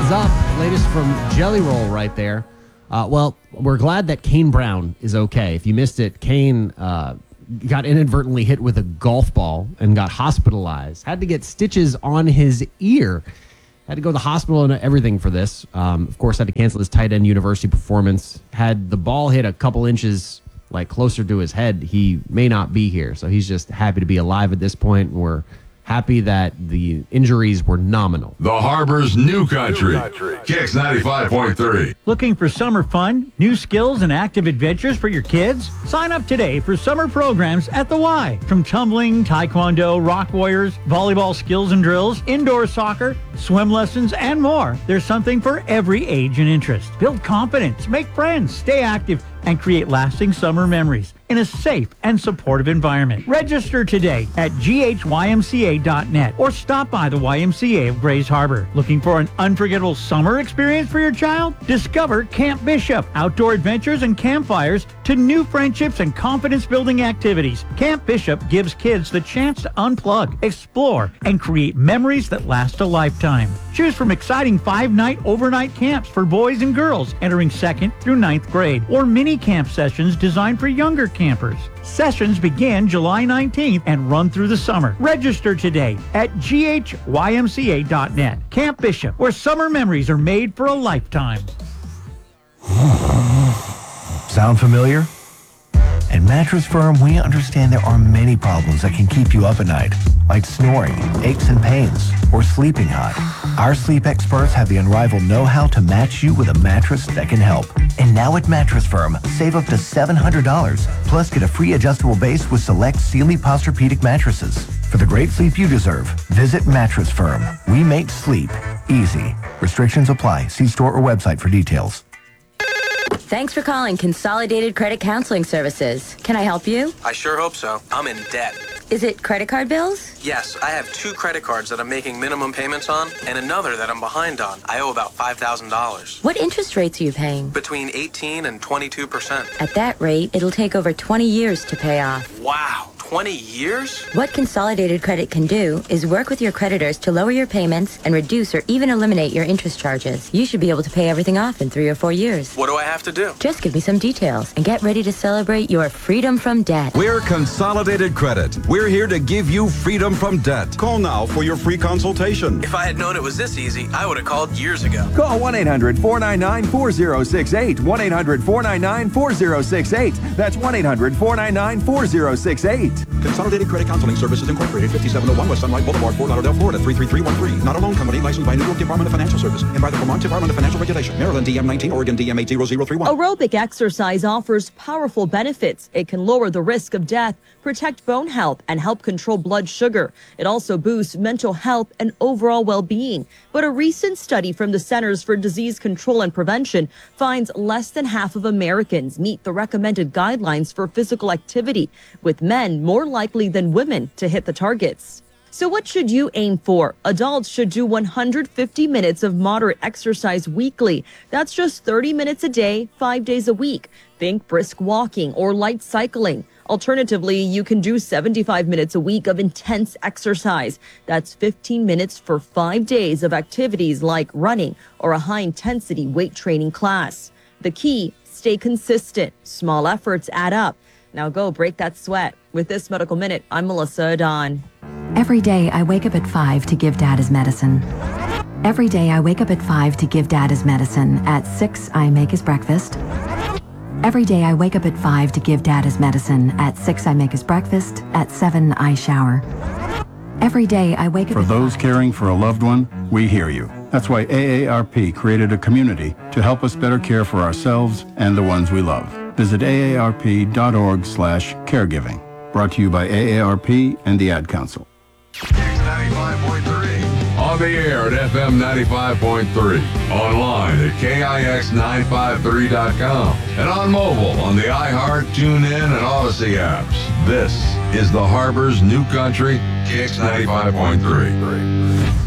Heads up, latest from Jelly Roll right there. Well, we're glad that Kane Brown is okay. If you missed it, Kane got inadvertently hit with a golf ball and got hospitalized. Had to get stitches on his ear. Had to go to the hospital and everything for this. Of course, had to cancel his tight end university performance. Had the ball hit a couple inches closer to his head, he may not be here. So he's just happy to be alive at this point. We're happy that the injuries were nominal. The Harbor's New Country. Kicks 95.3. Looking for summer fun, new skills, and active adventures for your kids? Sign up today for summer programs at the Y. From tumbling, taekwondo, rock warriors, volleyball skills and drills, indoor soccer, swim lessons, and more. There's something for every age and interest. Build confidence, make friends, stay active, and create lasting summer memories in a safe and supportive environment. Register today at ghyMCA.net or stop by the YMCA of Grays Harbor. Looking for an unforgettable summer experience for your child? Discover Camp Bishop, outdoor adventures and campfires to new friendships and confidence-building activities. Camp Bishop gives kids the chance to unplug, explore, and create memories that last a lifetime. Choose from exciting 5-night overnight camps for boys and girls entering 2nd through 9th grade, or mini camp sessions designed for younger campers. Sessions begin July 19th and run through the summer. Register today at ghyMCA.net. Camp Bishop, where summer memories are made for a lifetime. Sound familiar? At Mattress Firm, we understand there are many problems that can keep you up at night, like snoring, aches and pains, or sleeping hot. Our sleep experts have the unrivaled know-how to match you with a mattress that can help. And now at Mattress Firm, save up to $700, plus get a free adjustable base with select Sealy Posturepedic mattresses. For the great sleep you deserve, visit Mattress Firm. We make sleep easy. Restrictions apply. See store or website for details. Thanks for calling Consolidated Credit Counseling Services. Can I help you? I sure hope so. I'm in debt. Is it credit card bills? Yes, I have 2 credit cards that I'm making minimum payments on and another that I'm behind on. I owe about $5,000. What interest rates are you paying? Between 18 and 22%. At that rate, it'll take over 20 years to pay off. Wow, 20 years? What Consolidated Credit can do is work with your creditors to lower your payments and reduce or even eliminate your interest charges. You should be able to pay everything off in 3 or 4 years. What do I have to do? Just give me some details and get ready to celebrate your freedom from debt. We're Consolidated Credit. We're here to give you freedom from debt. Call now for your free consultation. If I had known it was this easy, I would have called years ago. Call 1-800-499-4068. 1-800-499-4068. That's 1-800-499-4068. Consolidated Credit Counseling Services Incorporated, 5701 West Sunlight Boulevard, Fort Lauderdale, Florida, 33313. Not a loan company licensed by New York Department of Financial Services and by the Vermont Department of Financial Regulation. Maryland DM 19, Oregon DM 80031. Aerobic exercise offers powerful benefits. It can lower the risk of death, protect bone health, and help control blood sugar. It also boosts mental health and overall well-being. But a recent study from the Centers for Disease Control and Prevention finds less than half of Americans meet the recommended guidelines for physical activity, with men more likely than women to hit the targets. So what should you aim for? Adults should do 150 minutes of moderate exercise weekly. That's just 30 minutes a day, 5 days a week. Think brisk walking or light cycling. Alternatively, you can do 75 minutes a week of intense exercise. That's 15 minutes for 5 days of activities like running or a high-intensity weight training class. The key, stay consistent. Small efforts add up. Now go break that sweat. With this Medical Minute, I'm Melissa Adon. Every day I wake up at 5 to give Dad his medicine. Every day I wake up at 5 to give Dad his medicine. At 6 I make his breakfast. Every day I wake up at 5 to give Dad his medicine. At 6 I make his breakfast. At 7 I shower. Every day I wake up For those caring for a loved one, we hear you. That's why AARP created a community to help us better care for ourselves and the ones we love. Visit aarp.org/caregiving. Brought to you by AARP and the Ad Council. Kicks 95.3. On the air at FM 95.3. Online at KIX953.com. And on mobile on the iHeart, TuneIn, and Odyssey apps. This is the Harbor's New Country, Kicks 95.3.